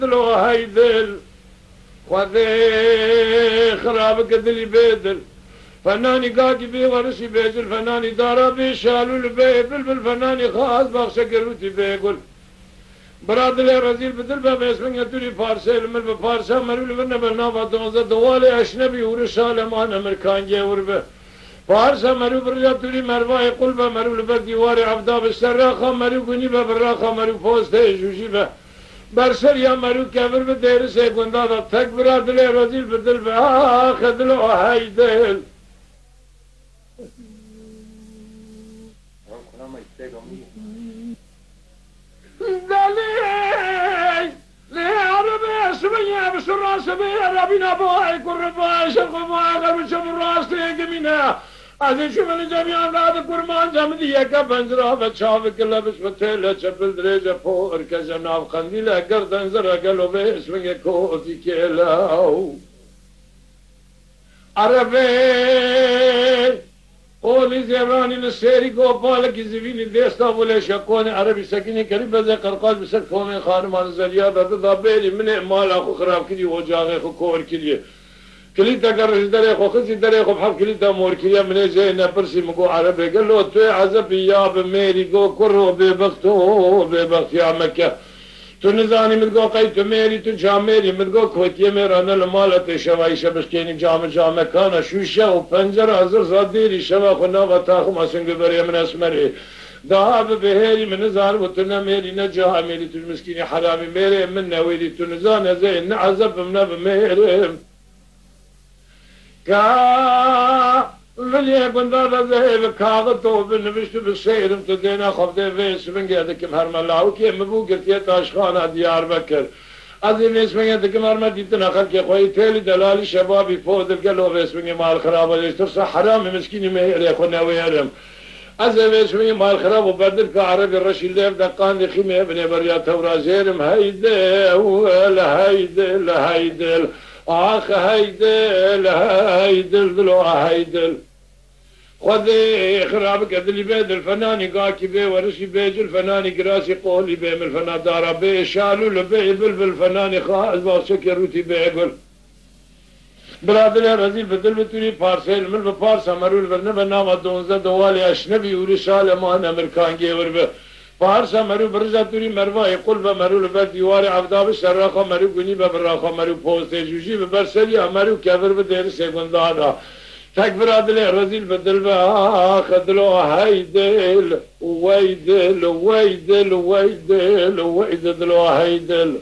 دلو هيدل خذي خرابك دلي بيدل فناني قاقي بي ورسي بيجل فناني دارا بي شالو البي بلبل فناني خاص بخشة قروتي بيقول براد لي رزيل بدل باب اسمن يدري فارسي المر بفارسا مرول ورنا بنافا دونزا دوالي اشنبي ورسالم انا مركان جاور به فارسا مرو برجا توري مرواي قلبه مرو لبر ديواري عبدا بالسراخه مرو قنيبه بالراخه مرو فوسته جوجيبه برسر يا مرو كبر بدير سيكوندا دا تك براد لي رزيل بدل به خدلو هيدل دليل ليه عربي سبيا بسرعة سبيا ربنا بواي كرباي شرقباي غرب شمر راس تيجمينا عزيز شو من جميع هذا كرمان جمدية كبنزرة بتشافك لبس بتيلة شبل دريجة فور كجناب خنديلة قرد انزرة قالوا بيس من كوتي كيلاو عربي قولي زيراني نسيري قوبالك زيفيني ديستا ولا شكوني عربي سكيني قريبا زي قرقاز بسك فومي خانمان زريابا بضابيلي من اعمال اخو خراب كلي وجاغي اخو كور كلي كليتا قرش داري اخو خزي داري اخو بحب كليتا مور كليا من زي نبرسي مقو عربي قال له توي عزبي يا بميري قو كرو ببختو ببخت يا مكة تو نزانی مدگو قی تو میری تو جامری مدگو کوتیه میرانه لمالت شوایی شبشکینی جام کانا شوشه و پنجره حضر زادیری شوا خونا و تاخو مسنگو بری من اسمری دهاب بهری من نزار و تو نمیری نجاها میری تو مسکینی حرامی میری من نویری تو نزانه زین نعذب من بمیرم ولی بندار زهیب کاغتو بنوشت بسیرم تو دینا خفته ویس من گردکم هرملاو که مبو گرتیه تاشخانه دیار بکر از این ویس من گردکم هرمدیتن اخر که خواهی تیلی دلالی شبابی فودل گلو ویس من مال خرابه دیش ترسا حرامی مسکینی مهیره خو نویرم از این ویس من مال خراب و بدل که عربی رشیل دیف دقان دی خیمه ابن بریا تورا زیرم هیدل هیدل هیدل آخ هيدل هيدل دلو هيدل خذي خرابك دلي بيد الفناني قاكي بي ورشي بيج الفناني قراسي قولي بي من الفنان دارا بي شالو لبي بلبل الفناني خاص باشكر روتي بي يقول برادر رزيل بدل بتوري فارسيل من بفارسا مرول برنبه نام دونزا دوالي اشنبي ورسالة مان امريكان جيور به فارسا مرو برزا توري مرواي قلبه مرو لبر ديواري عبدا بالسراخه مرو قنيبه بالراخه مرو فوسته جوجي ببرسليا مرو كبر بدير سيكوندا دا تك برادر رزيل بدل به خدلو هيدل ويدل ويدل ويدل ويدل هيدل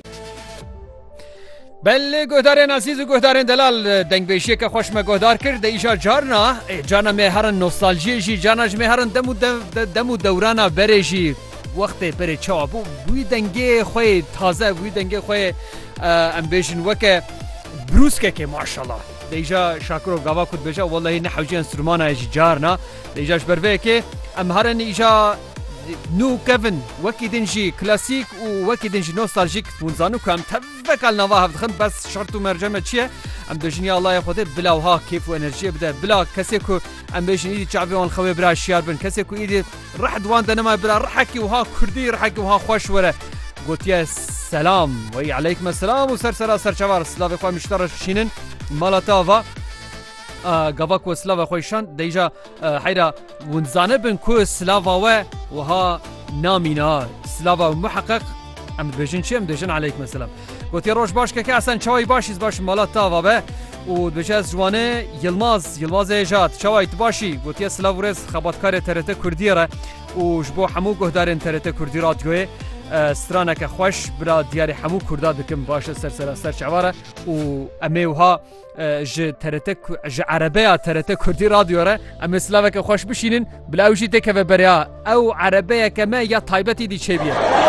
بله گهدارین عزیز و گهدارین دلال دنگ بیشی که خوش مگهدار کرد ایشا جانا مهرن نوستالژی جی جانا مهرن دمو دورانا بره جی وقت بره چا بوی دنگی خوی تازه بوی دنگی خوی امبیشن وکه بروس که ماشاءالله دیجا شاکر و گاوا کد بجا والله نحوجی انسترومانا ایجی جارنا دیجاش بروه که امهرن ایجا نو كيفن وكي دنجي كلاسيك ووكي دنجي نوستالجيك ونزانو كام تفكال نواها بدخن بس شرط ومرجمة چيه ام دجنيا الله يخوته بلا وها كيف وانرجيه بدا بلا كسيكو ام بيجن ايدي شعبي وان خوي برا الشيار بن كسيكو ايدي رح دوان دنما بلا رحكي وها كردي رحكي وها خوش ولا قلت يا سلام وي عليكم السلام وسر شوار سلافي خواه مشترش شينن مالاتافا گاواک و سلاوا خویشان دیجا حیرا ونزانه بن کو سلاوا و ها نامینا سلاوا محقق ام بجن چی ام دجن علیکم السلام گوتی روش باش که اصلا چای باشیز باش مالا تاوا به و بجاز جوانه یلماز ایجاد چای باشی گوتی سلاورز خبرکار ترته کردی را و جبو همو گهدارن ترته کردی رادیوی سترانه که خوش برا دیار همو کردا دکم باشه سر چواره و امیوها ج عربيه ترته كردي راديو را ام سلاوك خوش بشينن بلاوجي تك بريا او عربيه كما يا طيبتي دي شبيه